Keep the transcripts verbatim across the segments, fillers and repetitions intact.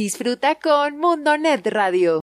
Disfruta con Mundonet Radio.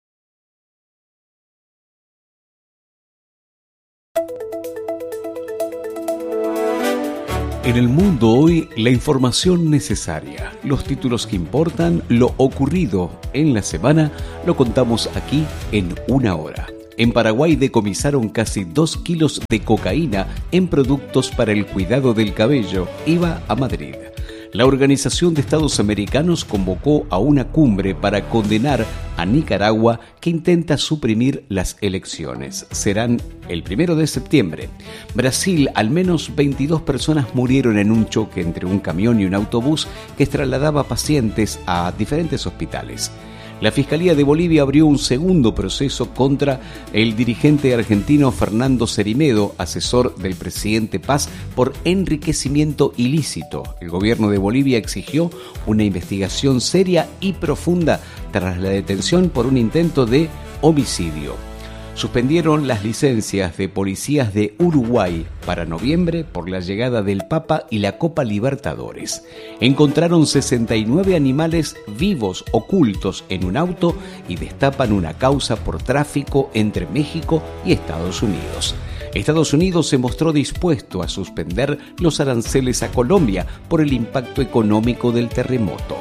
En el mundo hoy, la información necesaria, los títulos que importan, lo ocurrido en la semana, lo contamos aquí en una hora. En Paraguay decomisaron casi dos kilos de cocaína en productos para el cuidado del cabello. Iba a Madrid. La Organización de Estados Americanos convocó a una cumbre para condenar a Nicaragua, que intenta suprimir las elecciones. Serán el primero de septiembre. Brasil, al menos veintidós personas murieron en un choque entre un camión y un autobús que trasladaba pacientes a diferentes hospitales. La Fiscalía de Bolivia abrió un segundo proceso contra el dirigente argentino Fernando Cerime, asesor del presidente Paz, por enriquecimiento ilícito. El gobierno de Bolivia exigió una investigación seria y profunda tras la detención por un intento de homicidio. Suspendieron las licencias de policías de Uruguay para noviembre por la llegada del Papa y la Copa Libertadores. Encontraron sesenta y nueve animales vivos ocultos en un auto y destapan una causa por tráfico entre México y Estados Unidos. Estados Unidos se mostró dispuesto a suspender los aranceles a Colombia por el impacto económico del terremoto.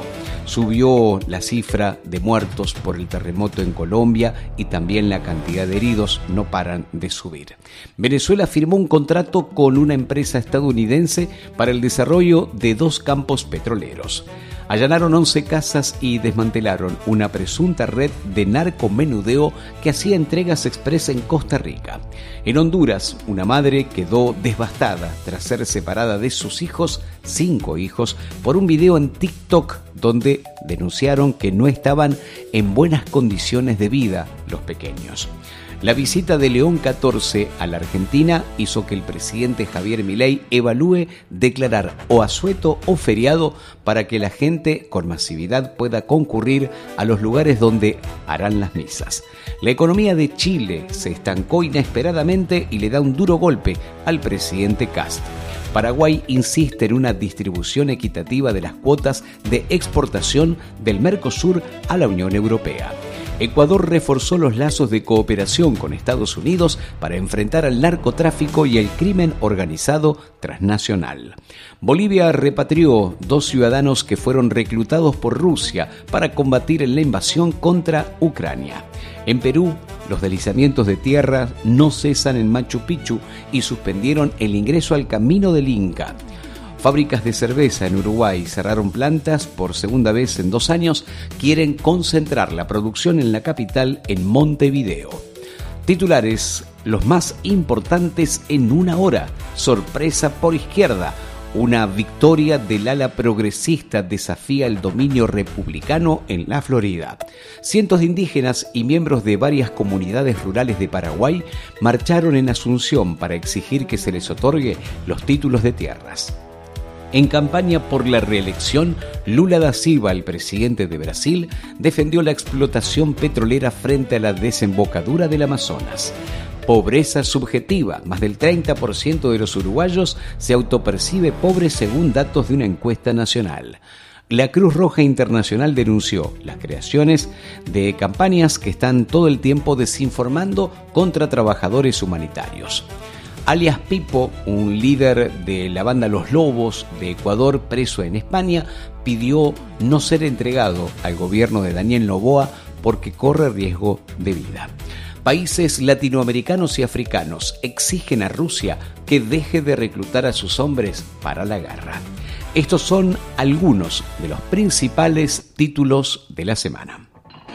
Subió la cifra de muertos por el terremoto en Colombia y también la cantidad de heridos no paran de subir. Venezuela firmó un contrato con una empresa estadounidense para el desarrollo de dos campos petroleros. Allanaron once casas y desmantelaron una presunta red de narcomenudeo que hacía entregas express en Costa Rica. En Honduras, una madre quedó devastada tras ser separada de sus hijos, cinco hijos, por un video en TikTok donde denunciaron que no estaban en buenas condiciones de vida los pequeños. La visita de León catorce a la Argentina hizo que el presidente Javier Milei evalúe declarar o asueto o feriado para que la gente con masividad pueda concurrir a los lugares donde harán las misas. La economía de Chile se estancó inesperadamente y le da un duro golpe al presidente Kast. Paraguay insiste en una distribución equitativa de las cuotas de exportación del Mercosur a la Unión Europea. Ecuador reforzó los lazos de cooperación con Estados Unidos para enfrentar al narcotráfico y el crimen organizado transnacional. Bolivia repatrió dos ciudadanos que fueron reclutados por Rusia para combatir en la invasión contra Ucrania. En Perú, los deslizamientos de tierra no cesan en Machu Picchu y suspendieron el ingreso al Camino del Inca. Fábricas de cerveza en Uruguay cerraron plantas por segunda vez en dos años. Quieren concentrar la producción en la capital, en Montevideo. Titulares, los más importantes en una hora. Sorpresa por izquierda. Una victoria del ala progresista desafía el dominio republicano en la Florida. Cientos de indígenas y miembros de varias comunidades rurales de Paraguay marcharon en Asunción para exigir que se les otorgue los títulos de tierras. En campaña por la reelección, Lula da Silva, el presidente de Brasil, defendió la explotación petrolera frente a la desembocadura del Amazonas. Pobreza subjetiva. Más del treinta por ciento de los uruguayos se autopercibe pobre según datos de una encuesta nacional. La Cruz Roja Internacional denunció las creaciones de campañas que están todo el tiempo desinformando contra trabajadores humanitarios. Alias Pipo, un líder de la banda Los Lobos de Ecuador preso en España, pidió no ser entregado al gobierno de Daniel Noboa porque corre riesgo de vida. Países latinoamericanos y africanos exigen a Rusia que deje de reclutar a sus hombres para la guerra. Estos son algunos de los principales títulos de la semana.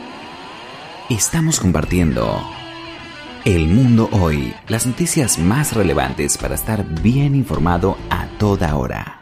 Estamos compartiendo El Mundo Hoy, las noticias más relevantes para estar bien informado a toda hora.